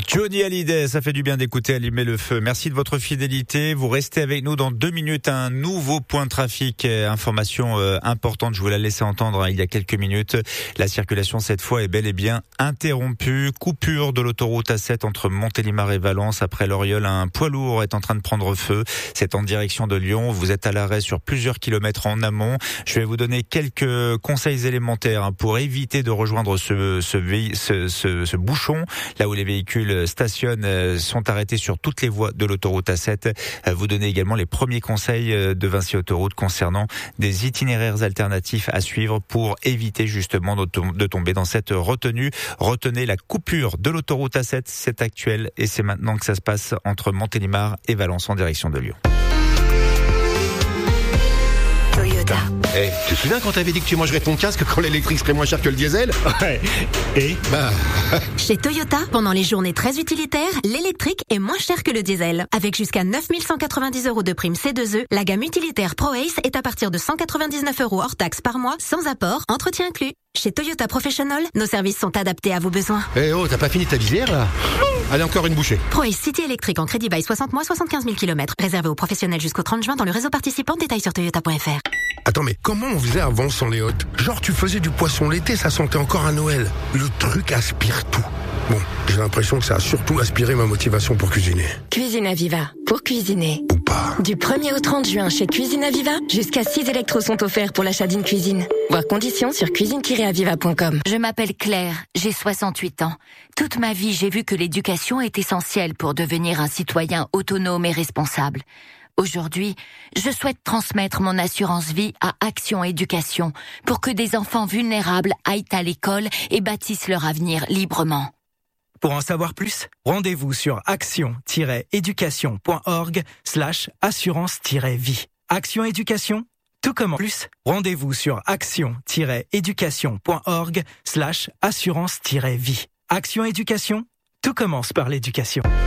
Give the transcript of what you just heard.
Johnny Hallyday, ça fait du bien d'écouter Allumer le feu. Merci de votre fidélité. Vous restez avec nous dans 2 minutes. Un nouveau point de trafic. Information importante, je vous la laissais entendre il y a quelques minutes. La circulation cette fois est bel et bien interrompue. Coupure de l'autoroute A7 entre Montélimar et Valence. Après l'Oriol, un poids lourd est en train de prendre feu. C'est en direction de Lyon. Vous êtes à l'arrêt sur plusieurs kilomètres en amont. Je vais vous donner quelques conseils élémentaires pour éviter de rejoindre ce bouchon. Là où les véhicules stationnent sont arrêtés sur toutes les voies de l'autoroute A7. Vous donnez également les premiers conseils de Vinci Autoroute concernant des itinéraires alternatifs à suivre pour éviter justement de tomber dans cette retenue. Retenez la coupure de l'autoroute A7, c'est actuel et c'est maintenant que ça se passe entre Montélimar et Valence en direction de Lyon. Toyota. Hey, tu te souviens quand t'avais dit que tu mangerais ton casque quand l'électrique serait moins cher que le diesel? Ouais. Et Chez Toyota, pendant les journées très utilitaires, l'électrique est moins cher que le diesel. Avec jusqu'à 9 190 € de prime C2E, la gamme utilitaire ProAce est à partir de 199 € hors taxe par mois, sans apport, entretien inclus. Chez Toyota Professional, nos services sont adaptés à vos besoins. Eh oh, t'as pas fini ta visière là? Allez, encore une bouchée. ProAce City électrique en crédit bail 60 mois, 75 000 km. Réservé aux professionnels jusqu'au 30 juin dans le réseau participant. Détails sur toyota.fr. Attends, mais comment on faisait avant sans les hôtes? Genre, tu faisais du poisson l'été, ça sentait encore à Noël. Le truc aspire tout. Bon, j'ai l'impression que ça a surtout aspiré ma motivation pour cuisiner. Cuisine Aviva, pour cuisiner. Ou pas. Du 1er au 30 juin chez Cuisine Aviva, jusqu'à 6 électros sont offerts pour l'achat d'une cuisine. Voir conditions sur cuisine-aviva.com. Je m'appelle Claire, j'ai 68 ans. Toute ma vie, j'ai vu que l'éducation est essentielle pour devenir un citoyen autonome et responsable. Aujourd'hui, je souhaite transmettre mon assurance vie à Action Éducation pour que des enfants vulnérables aillent à l'école et bâtissent leur avenir librement. pour en savoir plus, rendez-vous sur action-éducation.org/assurance-vie. Action Éducation, tout comme en plus, rendez-vous sur action-éducation.org/assurance-vie. Action Éducation, tout commence par l'éducation.